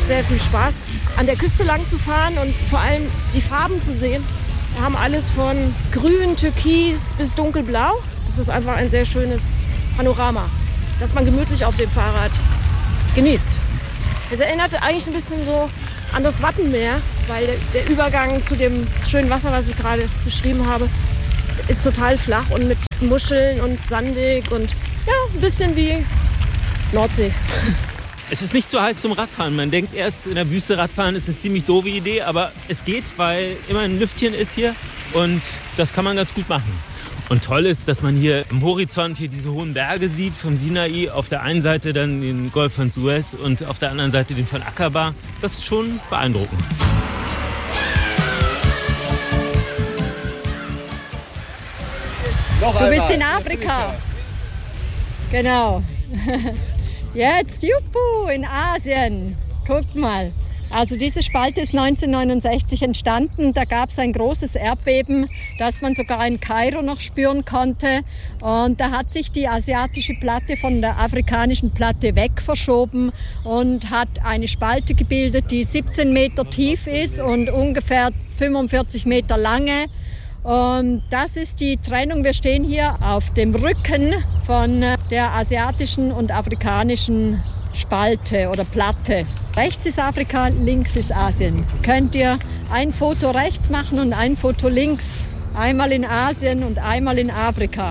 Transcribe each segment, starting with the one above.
sehr viel Spaß, an der Küste lang zu fahren und vor allem die Farben zu sehen. Wir haben alles von grün, türkis bis dunkelblau. Das ist einfach ein sehr schönes Panorama, das man gemütlich auf dem Fahrrad genießt. Es erinnert eigentlich ein bisschen so an das Wattenmeer, weil der Übergang zu dem schönen Wasser, was ich gerade beschrieben habe, ist total flach und mit Muscheln und sandig und ja, ein bisschen wie Nordsee. Es ist nicht so heiß zum Radfahren. Man denkt erst, in der Wüste Radfahren ist eine ziemlich doofe Idee, aber es geht, weil immer ein Lüftchen ist hier und das kann man ganz gut machen. Und toll ist, dass man hier am Horizont hier diese hohen Berge sieht vom Sinai. Auf der einen Seite dann den Golf von Suez und auf der anderen Seite den von Aqaba. Das ist schon beeindruckend. Du bist in Afrika. Genau. Jetzt, juhu, in Asien. Guck mal. Also diese Spalte ist 1969 entstanden. Da gab es ein großes Erdbeben, das man sogar in Kairo noch spüren konnte. Und da hat sich die asiatische Platte von der afrikanischen Platte weg verschoben und hat eine Spalte gebildet, die 17 Meter tief ist und ungefähr 45 Meter lange. Und das ist die Trennung. Wir stehen hier auf dem Rücken von der asiatischen und afrikanischen Spalte oder Platte. Rechts ist Afrika, links ist Asien. Könnt ihr ein Foto rechts machen und ein Foto links. Einmal in Asien und einmal in Afrika.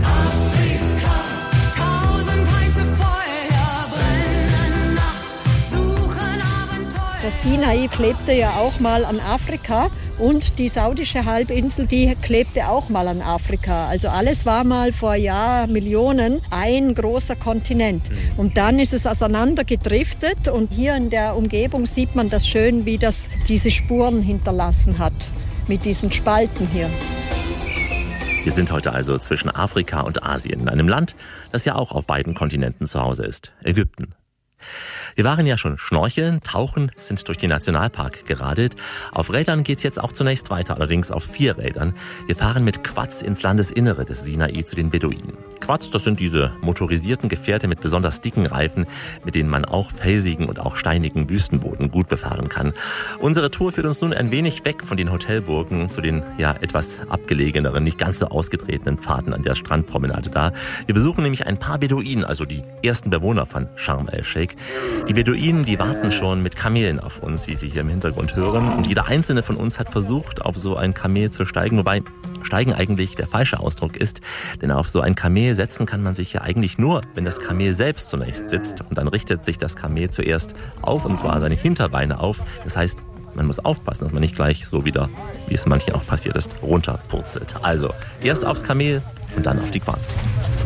Der Sinai klebte ja auch mal an Afrika und die saudische Halbinsel, die klebte auch mal an Afrika. Also alles war mal vor Millionen ein großer Kontinent. Und dann ist es auseinandergedriftet und hier in der Umgebung sieht man das schön, wie das diese Spuren hinterlassen hat mit diesen Spalten hier. Wir sind heute also zwischen Afrika und Asien, in einem Land, das ja auch auf beiden Kontinenten zu Hause ist, Ägypten. Wir waren ja schon schnorcheln, tauchen, sind durch den Nationalpark geradelt. Auf Rädern geht's jetzt auch zunächst weiter, allerdings auf 4 Rädern. Wir fahren mit Quads ins Landesinnere des Sinai zu den Beduinen. Quads, das sind diese motorisierten Gefährte mit besonders dicken Reifen, mit denen man auch felsigen und auch steinigen Wüstenboden gut befahren kann. Unsere Tour führt uns nun ein wenig weg von den Hotelburgen zu den etwas abgelegeneren, nicht ganz so ausgetretenen Pfaden an der Strandpromenade da. Wir besuchen nämlich ein paar Beduinen, also die ersten Bewohner von Sharm el-Sheikh. Die Beduinen, die warten schon mit Kamelen auf uns, wie Sie hier im Hintergrund hören. Und jeder einzelne von uns hat versucht, auf so ein Kamel zu steigen. Wobei steigen eigentlich der falsche Ausdruck ist. Denn auf so ein Kamel setzen kann man sich ja eigentlich nur, wenn das Kamel selbst zunächst sitzt. Und dann richtet sich das Kamel zuerst auf, und zwar seine Hinterbeine auf. Das heißt, man muss aufpassen, dass man nicht gleich so wieder, wie es manchen auch passiert ist, runterpurzelt. Also erst aufs Kamel und dann auf die Quads.